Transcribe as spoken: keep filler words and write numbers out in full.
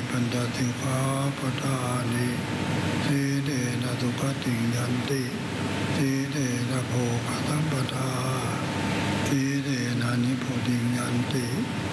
ปัญจสิกขาปทานิสีเลนะสุขติยันติสีเลนะโภคสัมปทาสีเลนะนิพพุติยันติ